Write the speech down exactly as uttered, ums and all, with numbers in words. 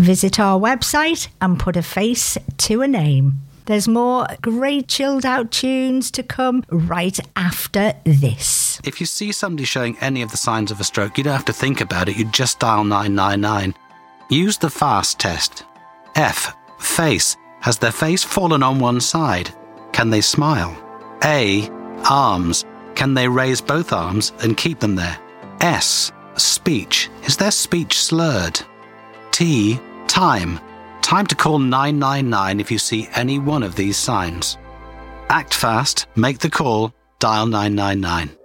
Visit our website and put a face to a name. There's more great chilled out tunes to come right after this. If you see somebody showing any of the signs of a stroke, you don't have to think about it, you just dial nine nine nine. Use the FAST test. F. Face. Has their face fallen on one side? Can they smile? A. Arms. Can they raise both arms and keep them there? S. Speech. Is their speech slurred? T. Time. Time to call nine nine nine if you see any one of these signs. Act fast, make the call, dial nine nine nine.